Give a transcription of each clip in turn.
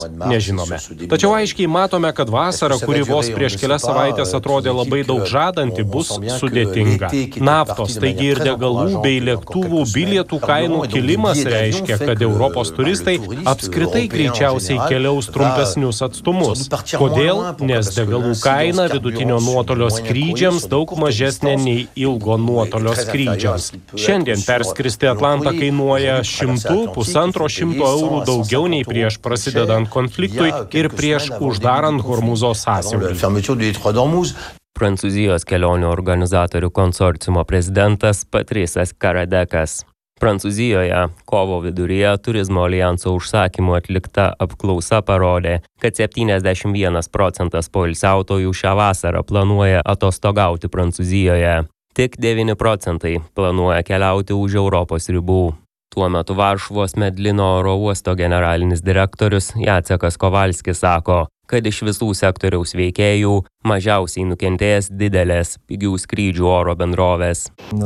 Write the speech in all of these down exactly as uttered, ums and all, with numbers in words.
Nežinome. Tačiau aiškiai matome, kad vasara, kuri vos prieš kelias savaitės atrodė labai daug žadanti, bus sudėtinga. Naftos, taigi ir degalų bei lėktuvų bilietų kainų kilimas reiškia, kad Europos turistai apskritai greičiausiai keliaus trumpesnius atstumus. Kodėl? Nes degalų kaina vidutinio nuotolio skrydžiams daug mažesnė nei ilgo nuotolio skrydžiams. Šiandien perskristi Atlantą kainuoja šimtų, pusantro šimto eurų daugiau nei prieš prasidedant konfliktui ir prieš uždarant Hormuzo sąsiaurį. Prancūzijos kelionių organizatorių konsorciumo prezidentas Patrice Caradekas. Prancūzijoje kovo viduryje Turizmo alijanso užsakymų atlikta apklausa parodė, kad septyniasdešimt vienas procentas poilsiautojų šią vasarą planuoja atostogauti Prancūzijoje. Tik devyni procentai planuoja keliauti už Europos ribų. Tuo metu Varšuvos Medlino oro uosto generalinis direktorius Jacekas Kovalskis sako, kad iš visų sektoriaus veikėjų mažiausiai nukentėjęs didelės pigių skrydžių oro bendrovės.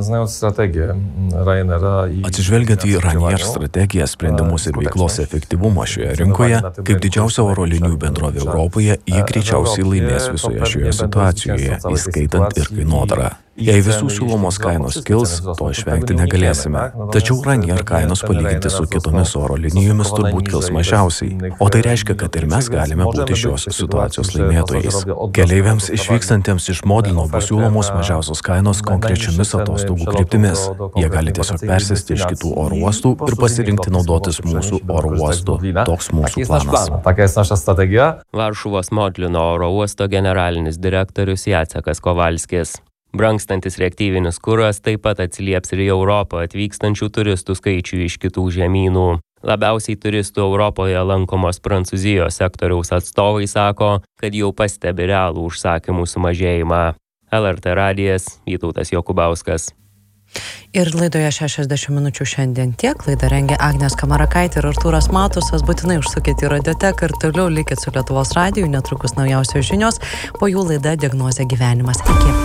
Atsižvelgiant į Ryanair strategiją, sprendimus ir veiklos efektyvumą šioje rinkoje, kaip didžiausia oro linijų bendrovė Europoje, jie greičiausiai laimės visoje šioje situacijoje, įskaitant ir kainodarą. Jei visų siūlomos kainos kils, to išvengti negalėsime. Tačiau Ryanair kainos palyginti su kitomis oro linijomis turbūt kils mažiausiai. O tai reiškia, kad ir mes galime būti šios situacijos laimėtojais. Keleiviams išvykstantiems iš Modlino bus siūlomos mažiausios kainos konkrečiomis atostogų kryptimis. Jie gali tiesiog persėsti iš kitų oro uostų ir pasirinkti naudotis mūsų oro uostu. Toks mūsų planas. Varšuvos Modlino oro uosto generalinis direktorius Jacekas Kovalskis. Brangstantis reaktyvinis kuras taip pat atsilieps ir į Europą atvykstančių turistų skaičių iš kitų žemynų. Labiausiai turistų Europoje lankomos Prancūzijos sektoriaus atstovai sako, kad jau pastebi realų užsakymų sumažėjimą. L R T radijas, Vytautas Jokubauskas. Ir laidoje šešiasdešimt minučių šiandien tiek. Laidą rengė Agnės Kamarakaitė ir Artūras Matusas. Būtinai užsukite į radioteką ir toliau likit su Lietuvos radiju. Netrukus naujausios žinios, po jų laida Diagnozė gyvenimas. Iki.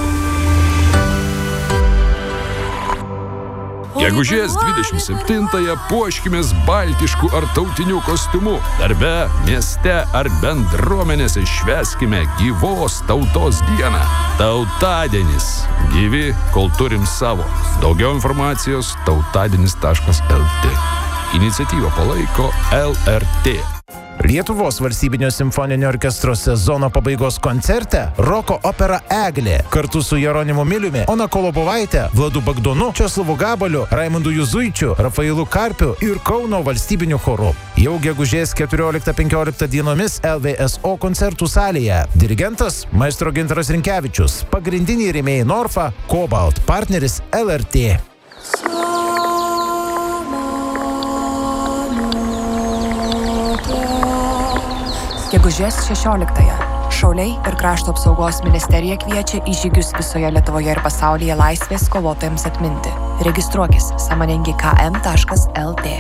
Gegužės dvidešimt septintąją puoškimės baltišku ar tautiniu kostiumu. Darbe, mieste ar bendruomenėse švęskime gyvos tautos dieną. Tautadienis. Gyvi, kol turim savo. Daugiau informacijos tautadienis taškas L T. Iniciatyvą palaiko L R T. Lietuvos valstybinio simfoninio orkestro sezono pabaigos koncerte roko opera Eglė kartu su Jeronimu Miliumi, Ona Kolobovaitė, Vladu Bagdonu, Česlovu Gabaliu, Raimundu Juzuičiu, Rafailu Karpiu ir Kauno valstybiniu choru. Jau gegužės keturioliktą penkioliktą dienomis L V S O koncertų salėje. Dirigentas maestro Gintaras Rinkevičius, pagrindiniai rėmėjai Norfa, Cobalt, partneris L R T. Gegužės šešioliktąją. Šauliai ir Krašto apsaugos ministerija kviečia į žygius visoje Lietuvoje ir pasaulyje laisvės kovotojams atminti. Registruokis sąmoningi K M taškas L T.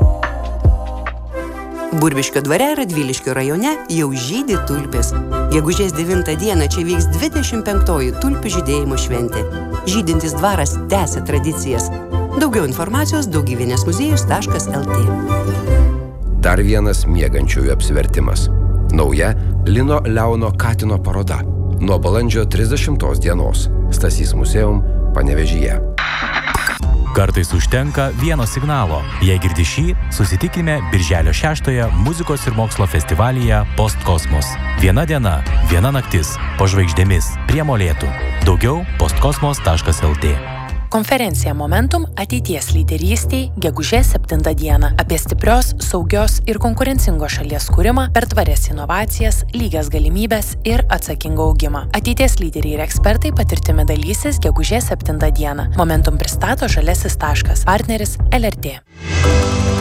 Burbiškio dvare Radviliškio rajone jau žydi tulpės. Gegužės devintą dieną čia vyks dvidešimt penktoji tulpių žydėjimo šventė. Žydintis dvaras tęsia tradicijas. Daugiau informacijos daugyvienės muziejus taškas L T. Dar vienas miegančiųjų apsivertimas. Nauja Lino Leono Katino paroda. Nuo balandžio trisdešimtos dienos. Stasys muziejum Panevėžyje. Kartais užtenka vieno signalo. Jei girdi šį, susitikime birželio šeštąją muzikos ir mokslo festivalyje Postkosmos. Viena diena, viena naktis, po žvaigždėmis, prie Molėtų. Daugiau postkosmos taškas L T. Konferencija Momentum ateities lyderystei gegužės septintą dieną apie stiprios, saugios ir konkurencingos šalies kūrimą per tvarias inovacijas, lygias galimybes ir atsakingą augimą. Ateities lyderiai ir ekspertai patirtimi dalysis gegužės septintą dieną. Momentum pristato Žaliasis taškas, partneris L R T.